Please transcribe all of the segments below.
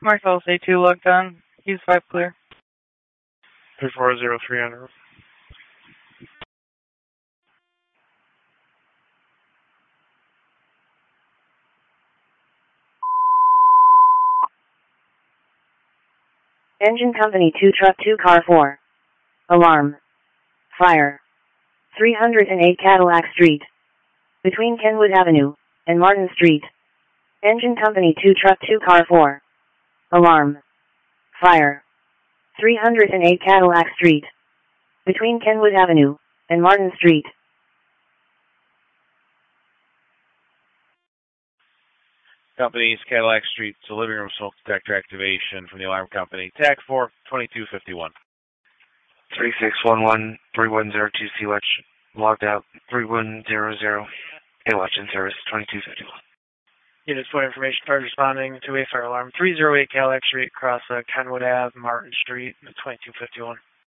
Marcellus A2 logged on. He's 5 clear. 3403 on route. Engine Company 2 Truck 2 Car 4. Alarm. Fire. 308 Cadillac Street. Between Kenwood Avenue and Martin Street. Engine Company 2 Truck 2 Car 4. Alarm. Fire. 308 Cadillac Street. Between Kenwood Avenue and Martin Street. Company's Cadillac Street, it's a living room smoke detector activation from the alarm company. TAC 4, 2251. 3611 3102 Sea-Watch, logged out 3100. A-Watch in service, 2251. Units for information, cars responding to a fire alarm. 308 Cadillac Street, across Kenwood Ave, Martin Street, 2251.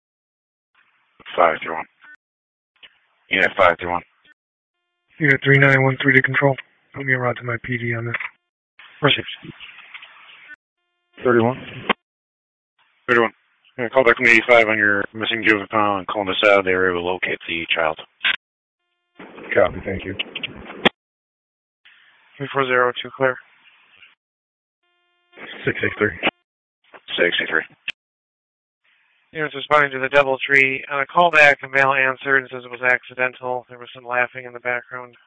531. Unit 531. Unit 3913 to control. Put me a rod to my PD on this. Received. 31. 31. Yeah, call back from 85 on your missing juvenile and Columbus Ave. They were able to locate the child. Copy, thank you. 3402 clear. 663. 663. Units responding to the DoubleTree. On a callback, a male answered and says it was accidental. There was some laughing in the background.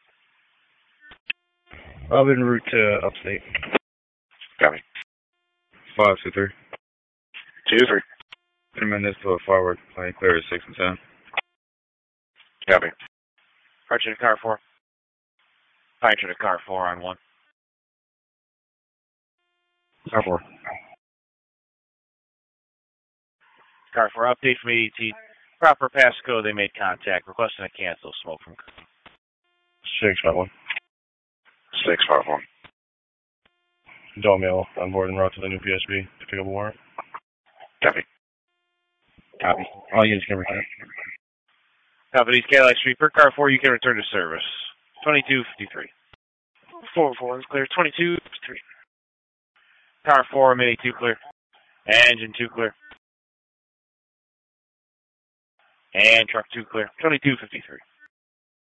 I'm en route to upstate. Copy. 523. 23. 3 minutes to forward. Plane clear at 6 and 10. Copy. Departure to car 4. Departure to car 4 on 1. Car 4. Car 4, update from ADT. Proper passcode, they made contact. Requesting a cancel. Smoke from 651. 651. Dog mail on board en route to the new PSB to pick up a warrant. Copy. Copy. All units can return. Company's Cadillac Street. Per car 4, you can return to service. 2253. 441 is clear. 2253. Car 4, Mini 2 clear. Engine 2 clear. And truck 2 clear. 2253.